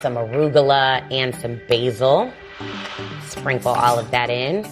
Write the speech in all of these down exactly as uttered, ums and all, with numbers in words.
some arugula and some basil. Sprinkle all of that in.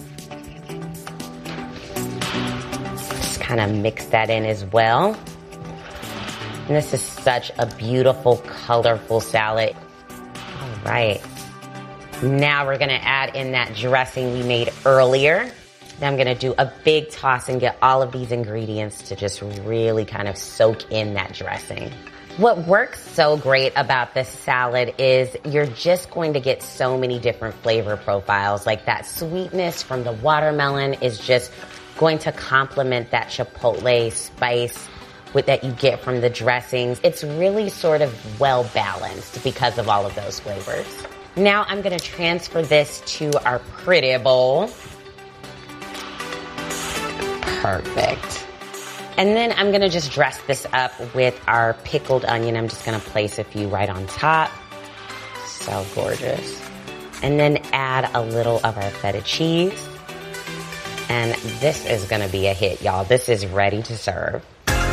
Just kind of mix that in as well. And this is such a beautiful, colorful salad. All right. Now we're gonna add in that dressing we made earlier. Then I'm gonna do a big toss and get all of these ingredients to just really kind of soak in that dressing. What works so great about this salad is you're just going to get so many different flavor profiles. Like that sweetness from the watermelon is just going to complement that chipotle spice with that you get from the dressings. It's really sort of well balanced because of all of those flavors. Now I'm gonna transfer this to our pretty bowl. Perfect. And then I'm gonna just dress this up with our pickled onion. I'm just gonna place a few right on top. So gorgeous. And then add a little of our feta cheese. And this is gonna be a hit, y'all. This is ready to serve.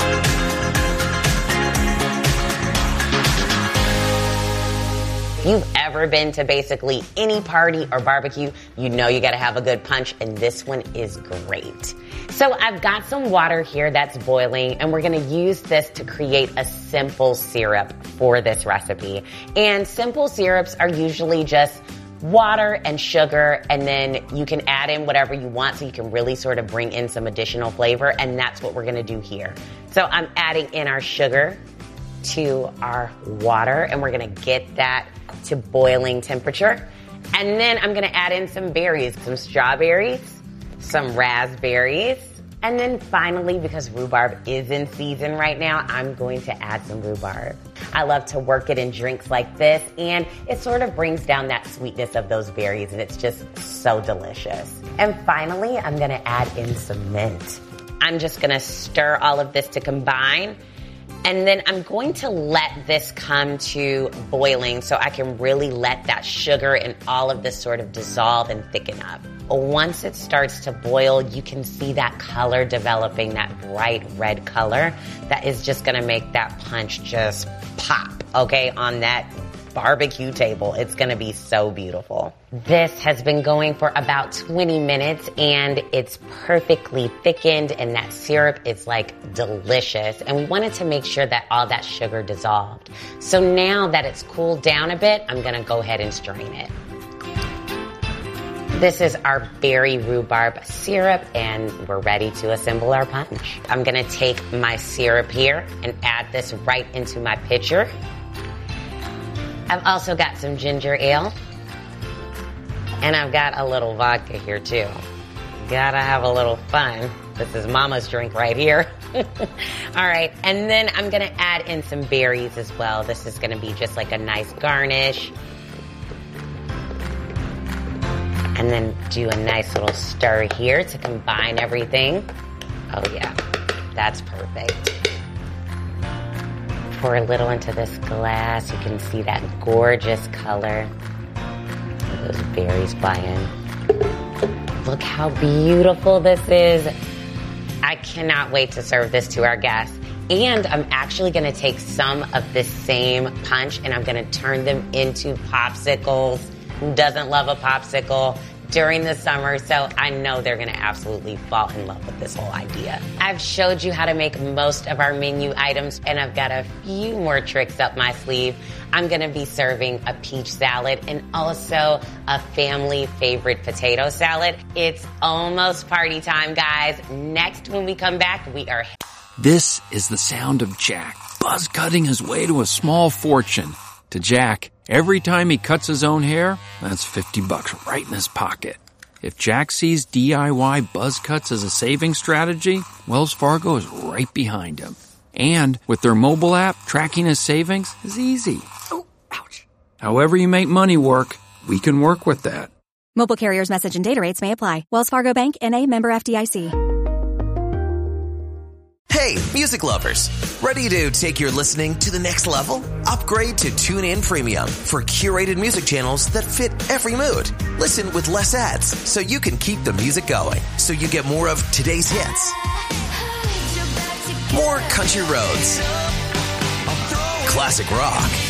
If you've ever been to basically any party or barbecue, you know you gotta have a good punch, and this one is great. So I've got some water here that's boiling, and we're gonna use this to create a simple syrup for this recipe. And simple syrups are usually just water and sugar, and then you can add in whatever you want so you can really sort of bring in some additional flavor, and that's what we're gonna do here. So I'm adding in our sugar to our water, and we're gonna get that to boiling temperature. And then I'm gonna add in some berries, some strawberries, some raspberries, and then finally, because rhubarb is in season right now, I'm going to add some rhubarb. I love to work it in drinks like this, and it sort of brings down that sweetness of those berries, and it's just so delicious. And finally, I'm gonna add in some mint. I'm just gonna stir all of this to combine. And then I'm going to let this come to boiling so I can really let that sugar and all of this sort of dissolve and thicken up. Once it starts to boil, you can see that color developing, that bright red color that is just gonna make that punch just pop, okay, on that barbecue table. It's gonna be so beautiful. This has been going for about twenty minutes, and it's perfectly thickened, and that syrup is like delicious. And we wanted to make sure that all that sugar dissolved. So now that it's cooled down a bit, I'm gonna go ahead and strain it. This is our berry rhubarb syrup, and we're ready to assemble our punch. I'm gonna take my syrup here and add this right into my pitcher. I've also got some ginger ale, and I've got a little vodka here too. Gotta have a little fun. This is mama's drink right here. All right, and then I'm gonna add in some berries as well. This is gonna be just like a nice garnish. And then do a nice little stir here to combine everything. Oh yeah, that's perfect. Pour a little into this glass. You can see that gorgeous color. Those berries fly in. Look how beautiful this is. I cannot wait to serve this to our guests. And I'm actually gonna take some of this same punch and I'm gonna turn them into popsicles. Who doesn't love a popsicle during the summer? So I know they're gonna absolutely fall in love with this whole idea. I've showed you how to make most of our menu items, and I've got a few more tricks up my sleeve. I'm gonna be serving a peach salad and also a family favorite potato salad. It's almost party time, guys. Next, when we come back, we are... This is the sound of Jack, buzz cutting his way to a small fortune. To Jack, every time he cuts his own hair, that's fifty bucks right in his pocket. If Jack sees D I Y buzz cuts as a saving strategy, Wells Fargo is right behind him. And with their mobile app, tracking his savings is easy. Oh, ouch. However you make money work, we can work with that. Mobile carriers' message and data rates may apply. Wells Fargo Bank, N A, member F D I C. Hey, music lovers. Ready to take your listening to the next level? Upgrade to TuneIn Premium for curated music channels that fit every mood. Listen with less ads so you can keep the music going. So you get more of today's hits, more country roads, classic rock,